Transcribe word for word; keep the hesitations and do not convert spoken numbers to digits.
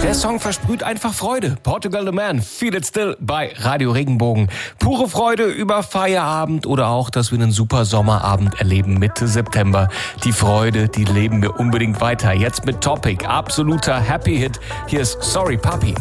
Der Song versprüht einfach Freude. Portugal the Man, Feel It Still bei Radio Regenbogen. Pure Freude über Feierabend oder auch, dass wir einen super Sommerabend erleben Mitte September. Die Freude, die leben wir unbedingt weiter. Jetzt mit Topic, absoluter Happy Hit. Hier ist Sorry Papi.